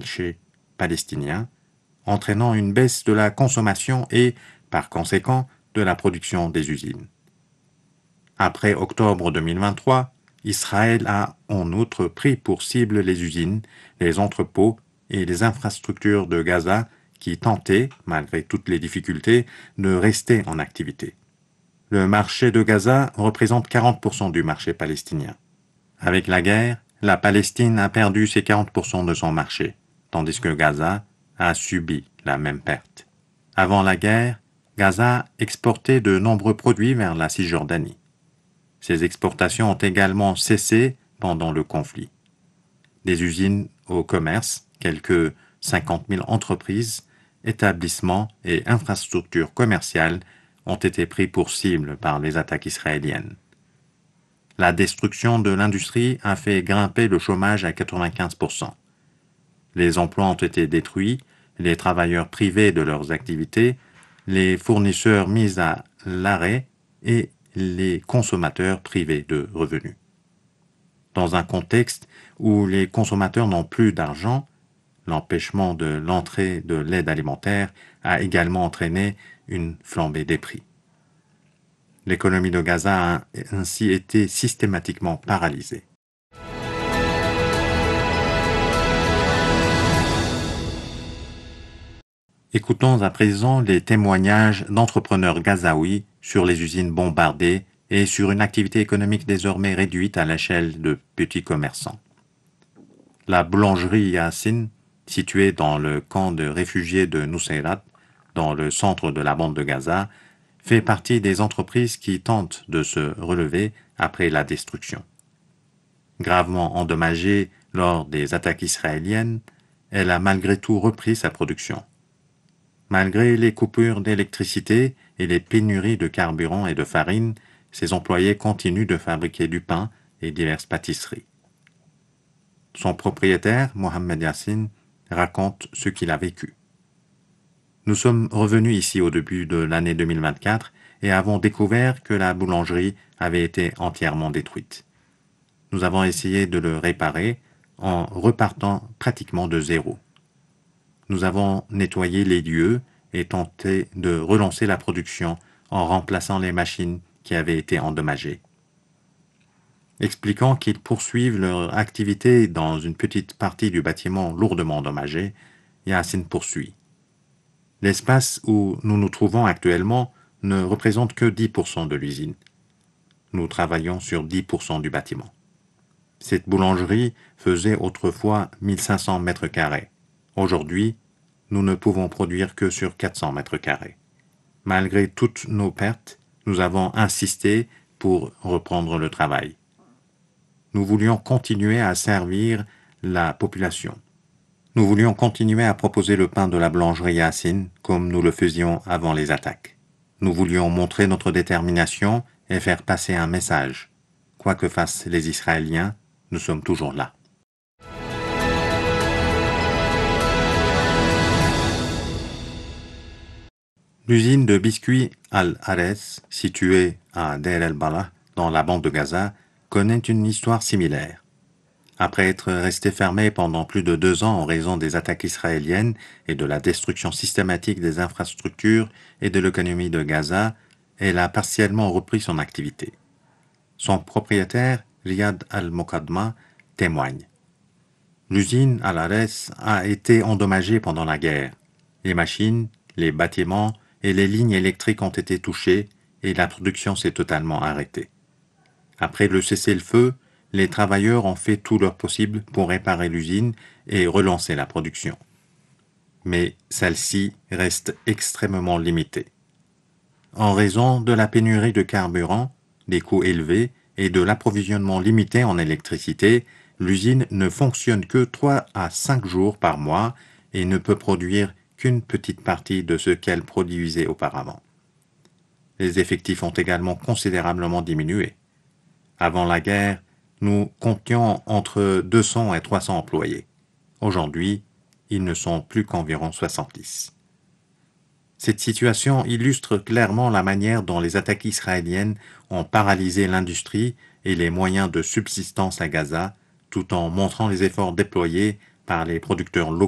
marché palestinien, entraînant une baisse de la consommation et, par conséquent, de la production des usines. Après octobre 2023, Israël a en outre pris pour cible les usines, les entrepôts et les infrastructures de Gaza qui tentaient, malgré toutes les difficultés, de rester en activité. Le marché de Gaza représente 40% du marché palestinien. Avec la guerre, la Palestine a perdu ses 40% de son marché, tandis que Gaza a subi la même perte. Avant la guerre, Gaza exportait de nombreux produits vers la Cisjordanie. Ces exportations ont également cessé pendant le conflit. Des usines au commerce, quelques 50 000 entreprises, établissements et infrastructures commerciales ont été pris pour cible par les attaques israéliennes. La destruction de l'industrie a fait grimper le chômage à 95%. Les emplois ont été détruits, les travailleurs privés de leurs activités, les fournisseurs mis à l'arrêt et les consommateurs privés de revenus. Dans un contexte où les consommateurs n'ont plus d'argent, l'empêchement de l'entrée de l'aide alimentaire a également entraîné une flambée des prix. L'économie de Gaza a ainsi été systématiquement paralysée. Écoutons à présent les témoignages d'entrepreneurs gazaouis sur les usines bombardées et sur une activité économique désormais réduite à l'échelle de petits commerçants. La boulangerie Yassin, située dans le camp de réfugiés de Nuseirat, dans le centre de la bande de Gaza, fait partie des entreprises qui tentent de se relever après la destruction. Gravement endommagée lors des attaques israéliennes, elle a malgré tout repris sa production. Malgré les coupures d'électricité et les pénuries de carburant et de farine, ses employés continuent de fabriquer du pain et diverses pâtisseries. Son propriétaire, Mohamed Yassin, raconte ce qu'il a vécu. Nous sommes revenus ici au début de l'année 2024 et avons découvert que la boulangerie avait été entièrement détruite. Nous avons essayé de le réparer en repartant pratiquement de zéro. Nous avons nettoyé les lieux et tenté de relancer la production en remplaçant les machines qui avaient été endommagées. Expliquant qu'ils poursuivent leur activité dans une petite partie du bâtiment lourdement endommagé, Yassin poursuit. L'espace où nous nous trouvons actuellement ne représente que 10% de l'usine. Nous travaillons sur 10% du bâtiment. Cette boulangerie faisait autrefois 1500 mètres carrés. Aujourd'hui, nous ne pouvons produire que sur 400 mètres carrés. Malgré toutes nos pertes, nous avons insisté pour reprendre le travail. Nous voulions continuer à servir la population. Nous voulions continuer à proposer le pain de la boulangerie Yassin comme nous le faisions avant les attaques. Nous voulions montrer notre détermination et faire passer un message. Quoi que fassent les Israéliens, nous sommes toujours là. L'usine de biscuits Al-Arez, située à Deir el-Balah, dans la bande de Gaza, connaît une histoire similaire. Après être restée fermée pendant plus de 2 ans en raison des attaques israéliennes et de la destruction systématique des infrastructures et de l'économie de Gaza, elle a partiellement repris son activité. Son propriétaire, Riyad Al-Mokadma, témoigne. L'usine Al-Arez a été endommagée pendant la guerre. Les machines, les bâtiments et les lignes électriques ont été touchées et la production s'est totalement arrêtée. Après le cessez-le-feu, les travailleurs ont fait tout leur possible pour réparer l'usine et relancer la production. Mais celle-ci reste extrêmement limitée. En raison de la pénurie de carburant, des coûts élevés et de l'approvisionnement limité en électricité, l'usine ne fonctionne que 3 à 5 jours par mois et ne peut produire qu'une petite partie de ce qu'elle produisait auparavant. Les effectifs ont également considérablement diminué. Avant la guerre, nous comptions entre 200 et 300 employés. Aujourd'hui, ils ne sont plus qu'environ 70. Cette situation illustre clairement la manière dont les attaques israéliennes ont paralysé l'industrie et les moyens de subsistance à Gaza, tout en montrant les efforts déployés par les producteurs locaux